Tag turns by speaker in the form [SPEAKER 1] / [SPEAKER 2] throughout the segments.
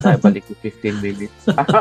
[SPEAKER 1] Tayo balik to 15 minutes.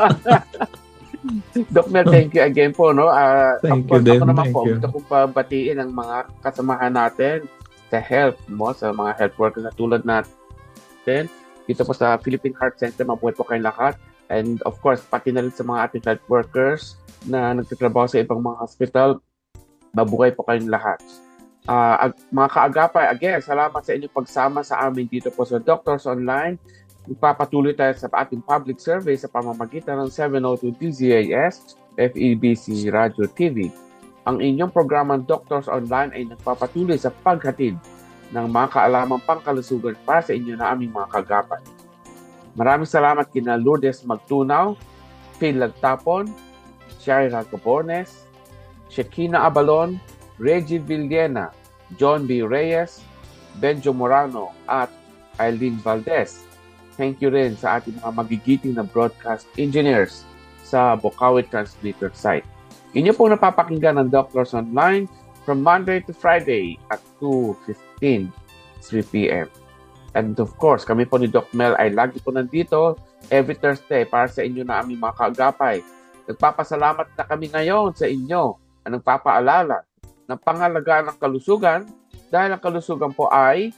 [SPEAKER 1] Doc Mel, thank you again po. No?
[SPEAKER 2] Thank you din.
[SPEAKER 1] Ako naman
[SPEAKER 2] Thank
[SPEAKER 1] po,
[SPEAKER 2] you.
[SPEAKER 1] gusto kong pabatiin ang mga kasamahan natin sa health, mo, sa mga health workers na tulad natin. Dito po sa Philippine Heart Center, mabuhay po kayong lahat. And of course, pati na rin sa mga ating health workers na nagtatrabaho sa ibang mga hospital, mabuhay po kayong lahat. Mga kaagapay, again, salamat sa inyong pagsama sa amin dito po sa Doctors Online. Magpapatuloy tayo sa ating public survey sa pamamagitan ng 702 DZAS, FEBC Radio TV. Ang inyong programang Doctors Online ay nagpapatuloy sa paghatid ng mga kaalamang pangkalusugan para sa inyo na aming mga kagapay. Maraming salamat kina Lourdes Magtunaw, Phil Lagtapon, Shaira Cabornes, Shekina Abalon, Reggie Villena, John B. Reyes, Benjo Morano at Eileen Valdez. Thank you rin sa ating mga magigiting na broadcast engineers sa Bukawi Transmitter site. Inyo pong napapakinggan ng Doctors Online from Monday to Friday at 2:15, 3 p.m. And of course, kami po ni Doc Mel ay lagi po nandito every Thursday para sa inyo na aming mga kaagapay. Nagpapasalamat na kami ngayon sa inyo at nagpapaalala ng pangalagaan ng kalusugan dahil ang kalusugan po ay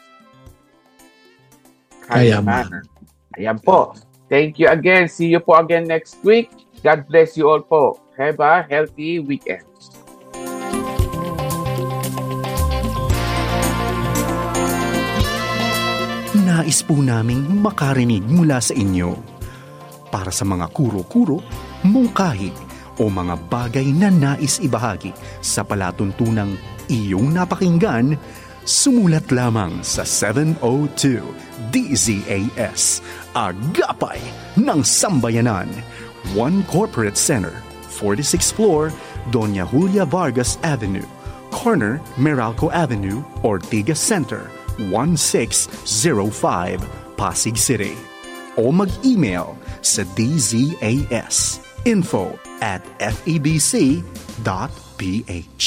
[SPEAKER 1] kayamanan. Ayan po. Thank you again. See you po again next week. God bless you all po. Have a healthy weekend.
[SPEAKER 3] Nais po naming makarinig mula sa inyo. Para sa mga kuro-kuro, mungkahi, o mga bagay na nais ibahagi sa palatuntunang iyong napakinggan, sumulat lamang sa 702 DZAS, Agapay ng Sambayanan, 1 Corporate Center, 46th floor, Doña Julia Vargas Avenue, corner Meralco Avenue, Ortigas Center, 1605, Pasig City. O mag-email sa dzas info@febc.ph.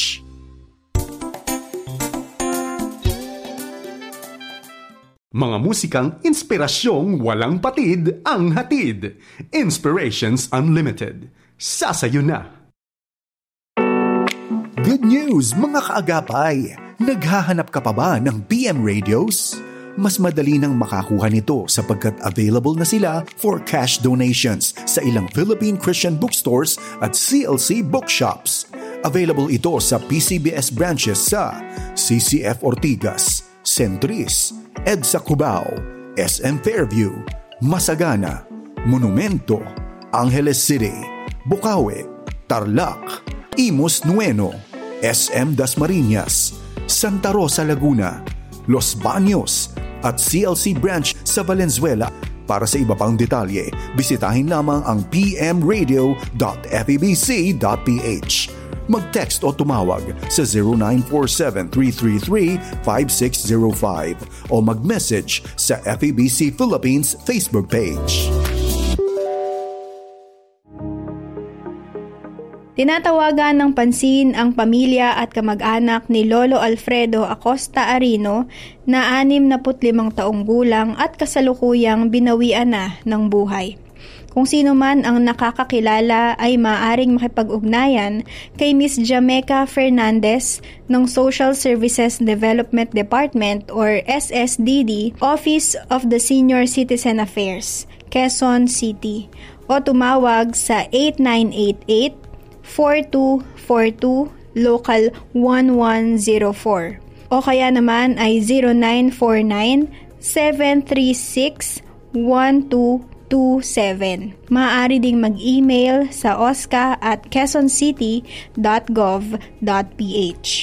[SPEAKER 3] Mga musikang inspirasyong walang patid ang hatid. Inspirations Unlimited. Sasayo na! Good news mga kaagapay! Naghahanap ka pa ba ng PM radios? Mas madali nang makakuha nito sapagkat available na sila for cash donations sa ilang Philippine Christian bookstores at CLC bookshops. Available ito sa PCBS branches sa CCF Ortigas, Centris, EDSA Cubao, SM Fairview, Masagana, Monumento, Angeles City, Bukawi, Tarlac, Imus Nueno, SM Dasmariñas, Santa Rosa Laguna, Los Baños at CLC branch sa Valenzuela. Para sa iba pang detalye, bisitahin lamang ang pmradio.febc.ph. Mag-text o tumawag sa 0947-333-5605 o mag-message sa FEBC Philippines Facebook page.
[SPEAKER 4] Tinatawagan ng pansin ang pamilya at kamag-anak ni Lolo Alfredo Acosta Arino na 65 taong gulang at kasalukuyang binawian na ng buhay. Kung sino man ang nakakakilala ay maaaring makipag-ugnayan kay Ms. Jameca Fernandez ng Social Services Development Department or SSDD, Office of the Senior Citizen Affairs, Quezon City, o tumawag sa 8988-4242 Local 1104 o kaya naman ay 0949-736-1227. Maaari ding mag-email sa osca@quezoncity.gov.ph.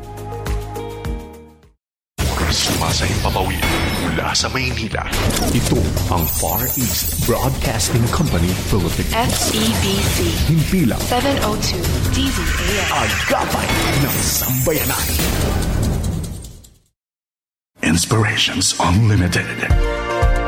[SPEAKER 3] Sumasahing papawid mula sa Maynila. Ito ang Far East Broadcasting Company Philippines.
[SPEAKER 5] FEBC.
[SPEAKER 3] Himpilang
[SPEAKER 5] 702 DZAS.
[SPEAKER 3] Agapay ng Sambayanan. Inspirations Unlimited.